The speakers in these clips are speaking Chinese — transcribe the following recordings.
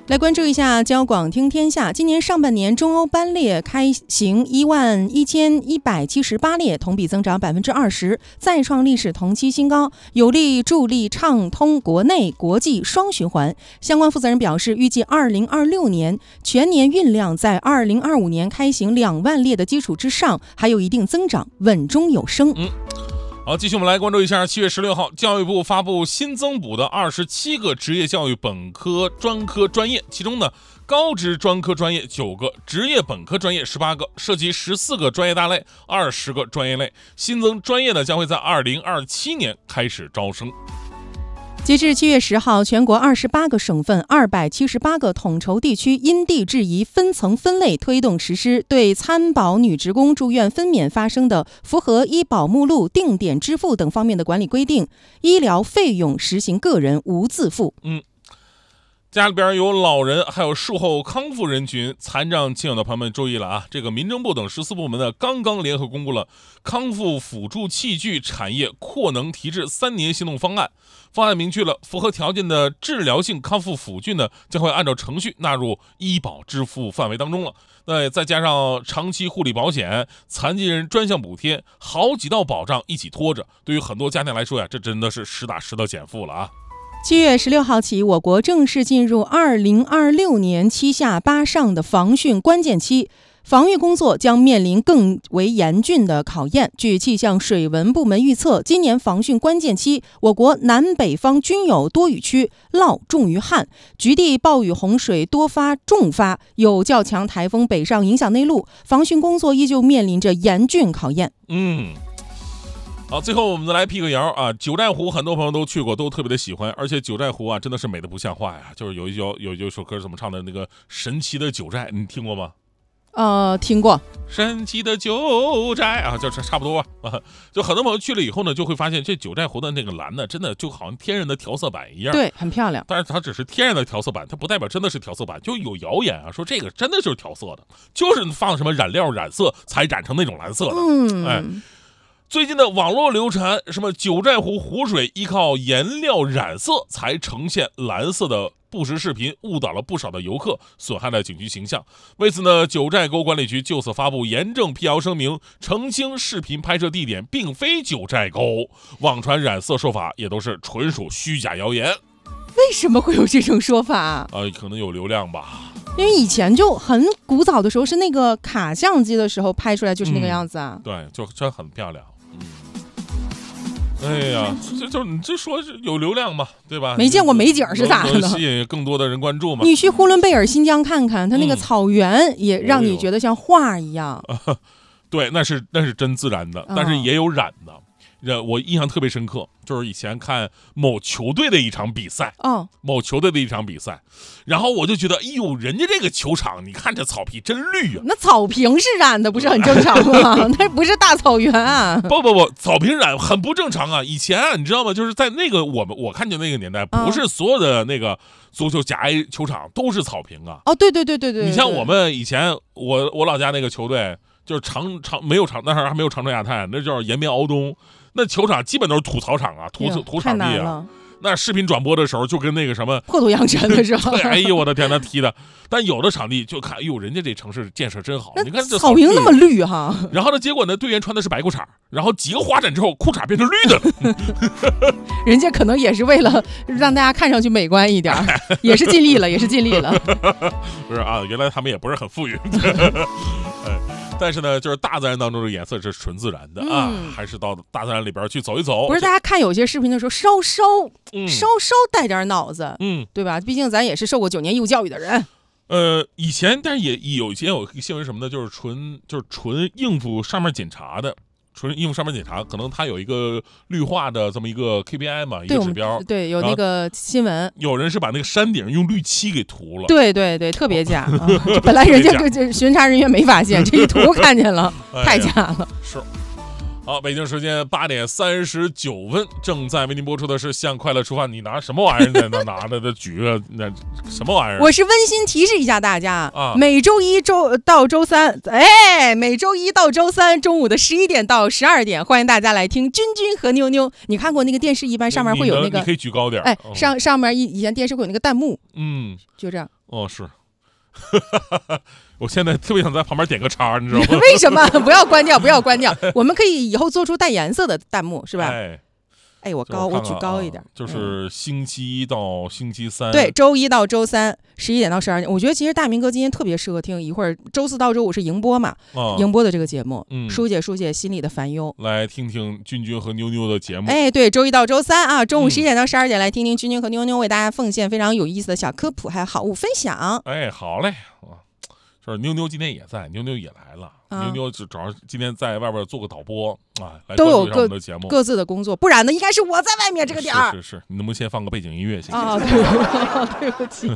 来关注一下交广听天下，今年上半年中欧班列开行11178列，同比增长20%，再创历史同期新高，有力助力畅通国内国际双循环。相关负责人表示，预计2026年全年运量在2025年开行2万列的基础之上，还有一定增长，稳中有升。 好，继续我们来关注一下7月16号，教育部发布新增补的27个职业教育本科、专科专业，其中呢，高职专科专业9个，职业本科专业18个，涉及14个专业大类、20个专业类。新增专业呢，将会在2027年开始招生。 截至7月10号，全国28个省份、278个统筹地区因地制宜分层分类推动实施对参保女职工住院分娩发生的符合医保目录定点支付等方面的管理规定，医疗费用实行个人无自付。 家里边有老人还有术后康复人群、残障亲友的朋友们注意了啊！这个民政部等14部门呢刚刚联合公布了康复辅助器具产业扩能提质3年行动方案。方案明确了，符合条件的治疗性康复辅具呢，将会按照程序纳入医保支付范围当中了。那再加上长期护理保险、残疾人专项补贴，好几道保障一起拖着，对于很多家庭来说呀，这真的是实打实的减负了啊！ 7月16号起，我国正式进入2026年7下8上的防汛关键期，防御工作将面临更为严峻的考验。据气象水文部门预测，今年防汛关键期，我国南北方均有多雨区，涝重于旱，局地暴雨洪水多发重发，有较强台风北上影响内陆，防汛工作依旧面临着严峻考验。 好，最后我们再来辟个谣啊！九寨湖很多朋友都去过，都特别的喜欢，而且九寨湖啊真的是美的不像话呀！就是有一首歌怎么唱的，那个神奇的九寨，你听过吗？ 听过。 神奇的九寨啊，就差不多啊。就很多朋友去了以后呢，就会发现这九寨湖的那个蓝呢，真的就好像天然的调色板一样。 对，很漂亮。 但是它只是天然的调色板，它不代表真的是调色板。就有谣言啊，说这个真的就是调色的，就是放什么染料染色才染成那种蓝色的。最近的网络流传什么九寨湖湖水依靠颜料染色才呈现蓝色的不实视频，误导了不少的游客，损害了景区形象。为此呢，九寨沟管理局就此发布严正辟谣声明，澄清视频拍摄地点并非九寨沟，网传染色说法也都是纯属虚假谣言。 为什么会有这种说法？ 可能有流量吧。 因为以前就很古早的时候，是那个卡相机的时候拍出来就是那个样子啊。 对，就真很漂亮。哎呀，就你这说是有流量嘛，对吧？ 没见过美景是咋的？ 吸引更多的人关注嘛。 你去呼伦贝尔、新疆看看，它那个草原也让你觉得像画一样。 对，那是真自然的，但是也有染的。我印象特别深刻，就是以前看某球队的一场比赛，然后我就觉得，哎呦，人家这个球场，你看这草皮真绿啊！ 那草坪是染的，不是很正常吗？那不是大草原啊！ 不，草坪染很不正常啊！以前啊，你知道吗？就是在那个我看见那个年代，不是所有的那个足球甲 A 球场都是草坪啊。 对， 你像我们以前，我老家那个球队，就是没有那时候还没有长春亚泰，那叫延边敖东。那球场基本都是土草场啊，土场地啊。那视频转播的时候就跟那个什么破土扬尘的时候， 对，哎呦我的天，那踢的。但有的场地就看，哎呦，人家这城市建设真好，你看这草坪那么绿哈。 然后呢，结果呢，队员穿的是白裤衩，然后几个滑铲之后，裤衩变成绿的了。 人家可能也是为了让大家看上去美观一点，也是尽力了。 不是啊，原来他们也不是很富裕。但是呢，就是大自然当中的颜色是纯自然的啊，还是到大自然里边去走一走。 不是，大家看有些视频的时候，稍稍带点脑子，对吧？毕竟咱也是受过9年义务教育的人。 以前，但是也以前有新闻什么的，就是纯应付上面检查的。可能它有一个绿化的这么一个 KPI 嘛，一个指标。对， 有那个新闻。 有人是把那个山顶用绿漆给涂了。 对，特别假。本来人家巡查人员没发现，这一涂看见了，太假了。 是。 好，北京时间8:39，正在为您播出的是《向快乐出发》。你拿什么玩意儿呢？拿着的举个那什么玩意儿？ 我是温馨提示一下大家啊， 每周一到周三，每周一到周三中午的11点到12点，欢迎大家来听君君和妞妞。你看过那个电视，一般上面会有那个， 你可以举高点。 上面以前电视会有那个弹幕，就这样。 哦，是。我现在特别想在旁边点个叉，你知道吗？ 为什么？不要关掉，不要关掉。我们可以以后做出带颜色的弹幕，是吧？我举高一点。 就是星期一到星期三， 对，周一到周三11点到12点。我觉得其实大明哥今天特别适合听，一会儿周四到周五是迎播嘛，迎播的这个节目，疏解心里的烦忧。 来听听君君和妞妞的节目。 对，周一到周三啊，中午11点到12点来听听君君和妞妞为大家奉献非常有意思的小科普，还有好物分享。 好嘞。就是妞妞今天也在，妞妞也来了。妞妞主要今天在外边做个导播来都有各自的工作，不然呢，应该是我在外面这个点儿。 是，你能不能先放个背景音乐？行对不起。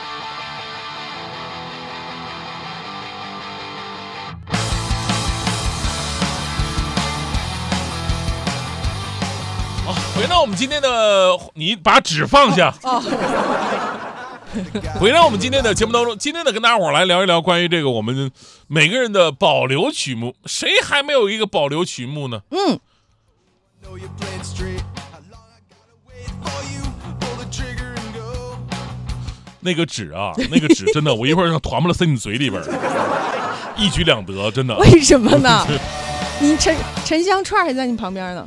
好，回到我们今天的，你把纸放下。回到我们今天的节目当中，今天呢跟大家伙来聊一聊关于这个我们每个人的保留曲目，谁还没有一个保留曲目呢？那个纸真的，我一会儿让团不了塞你嘴里边，一举两得，真的。 为什么呢？你沉香串还在你旁边呢。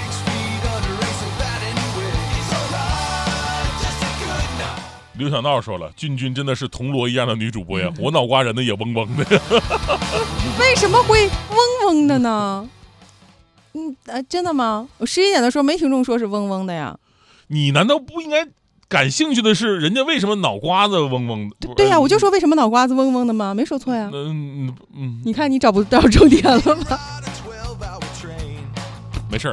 刘小闹说了，君君真的是铜锣一样的女主播呀，我脑瓜人的也嗡嗡的。 为什么会嗡嗡的呢？真的吗？我11点的时候没听众说是嗡嗡的呀。 你难道不应该感兴趣的是人家为什么脑瓜子嗡嗡的？ 对呀，我就说为什么脑瓜子嗡嗡的吗？没说错呀。你看你找不到重点了吗？ 没事。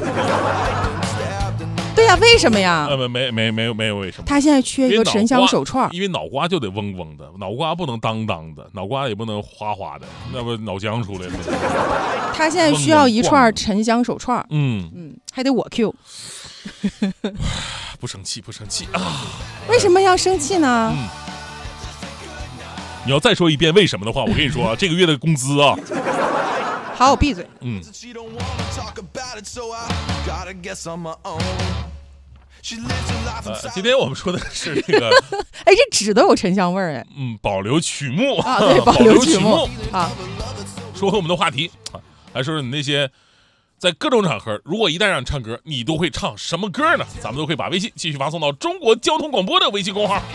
对呀，为什么呀？ 没有为什么。 他现在缺一个沉香手串， 因为脑瓜就得嗡嗡的，脑瓜不能当当的，脑瓜也不能哗哗的，那不脑浆出来了。 他现在需要一串沉香手串，还得我 Q。 不生气啊！ 为什么要生气呢？ 你要再说一遍为什么的话，我跟你说这个月的工资啊。 好，我闭嘴。 今天我们说的是这个， 这纸都有沉香味儿保留曲目啊，对，保留曲目啊。 说回我们的话题来说说你那些在各种场合，如果一旦让你唱歌，你都会唱什么歌呢？咱们都会把微信继续发送到中国交通广播的微信公号。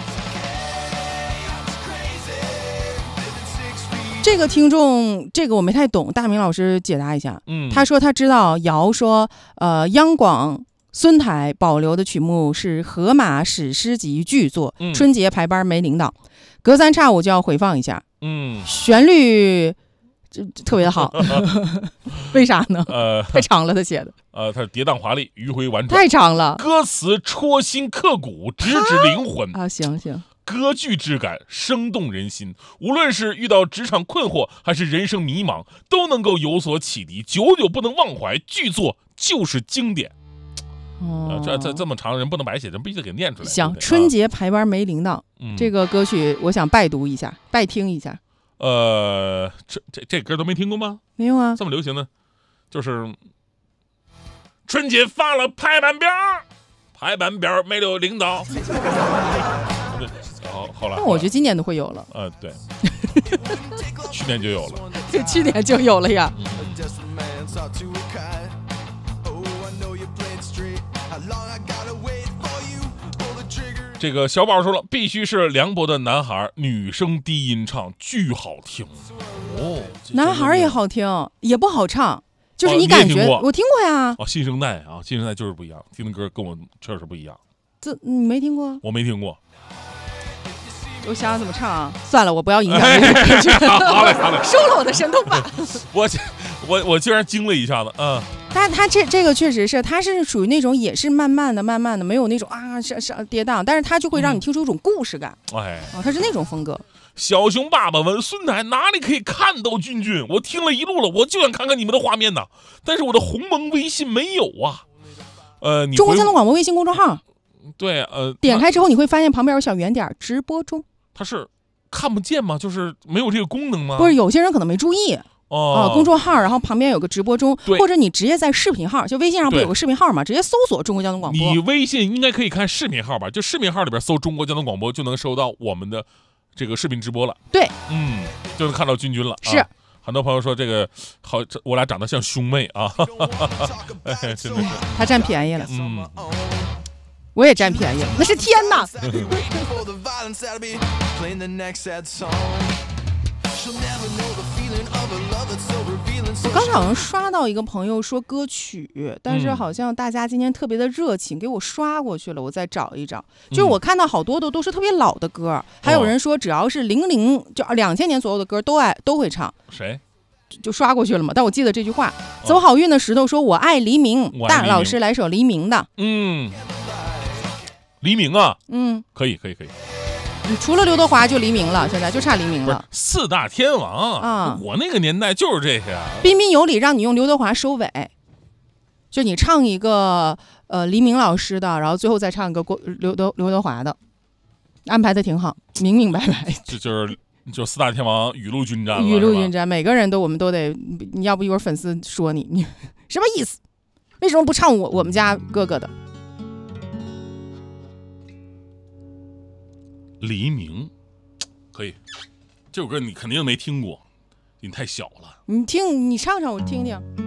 这个听众，这个我没太懂，大明老师解答一下。他说他知道姚说，央广孙台保留的曲目是荷马史诗级巨作，春节排班没领导，隔三差五就要回放一下。旋律特别好。为啥呢？太长了，他写的。 他是跌宕华丽，迂回婉转， 太长了。 歌词戳心刻骨，直指灵魂啊！行。 歌剧质感生动人心，无论是遇到职场困惑还是人生迷茫，都能够有所启迪，久久不能忘怀。剧作就是经典。这么长人不能白写，人必须得给念出来。 行，春节排班没领导，这个歌曲我想拜读一下，拜听一下。 这歌都没听过吗？ 没有啊， 这么流行呢，就是春节发了排班表，排班表没留领导。好了， 那我觉得今年都会有了。 对，去年就有了， 去年就有了呀。 这个小宝说了，必须是梁博的男孩，女生低音唱，巨好听。 男孩也好听，也不好唱，就是你感觉我听过呀。 新生代就是不一样，听的歌跟我确实不一样。 你没听过？ 我没听过。 我想想怎么唱啊？算了，我不要影响你。 好嘞， 收了我的神童吧。 我居然惊了一下子， 但是他这个确实是，他是属于那种也是慢慢的，没有那种上跌宕，但是他就会让你听出一种故事感。 哎， 他是那种风格。 小熊爸爸问孙台哪里可以看到君君？我听了一路了，我就想看看你们的画面呢，但是我的鸿蒙微信没有啊。你中国交通广播微信公众号。 对， 点开之后你会发现旁边有小圆点，直播中。 它是看不见吗？就是没有这个功能吗？ 不是，有些人可能没注意。公众号，然后旁边有个直播中，或者你直接在视频号，就微信上不有个视频号吗？直接搜索中国交通广播。 你微信应该可以看视频号吧？就视频号里边搜中国交通广播，就能收到我们的这个视频直播了。 对， 就能看到君君了。 是， 很多朋友说这个好，我俩长得像兄妹啊，真的是。 他占便宜了。我也占便宜了，那是天哪。我刚才好像刷到一个朋友说歌曲，但是好像大家今天特别的热情，给我刷过去了，我再找一找。就是我看到好多的都是特别老的歌，还有人说只要是就2000年左右的歌都会唱。 谁？ 就刷过去了嘛。但我记得这句话，走好运的石头说我爱黎明，大老师来首黎明的。 黎明啊，可以。 除了刘德华就黎明了，现在就差黎明了。 四大天王啊，我那个年代就是这个呀。 彬彬有礼让你用刘德华收尾，就你唱一个黎明老师的，然后最后再唱一个刘德华的，安排的挺好，明明白白。 就四大天王雨露均沾了， 雨露均沾，每个人我们都得，你要不一会儿粉丝说你什么意思？为什么不唱我们家哥哥的？ 黎明，可以，这首歌你肯定没听过，你太小了。 你唱唱我听听。